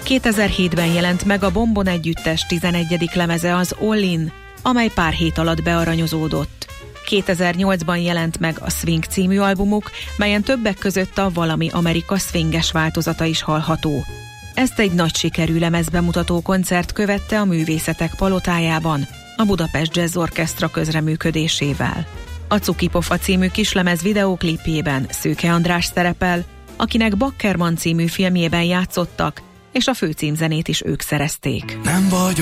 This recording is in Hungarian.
2007-ben jelent meg a Bombon együttes 11. lemeze, az All In, amely pár hét alatt bearanyozódott. 2008-ban jelent meg a Swing című albumuk, melyen többek között a Valami Amerika swinges változata is hallható. Ezt egy nagy sikerű lemezbemutató koncert követte a Művészetek Palotájában, a Budapest Jazz Orchestra közreműködésével. A Cukipofa című kislemez videóklipjében Szőke András szerepel, akinek Bakkerman című filmjében játszottak, és a főcímzenét is ők szerezték. Nem vagy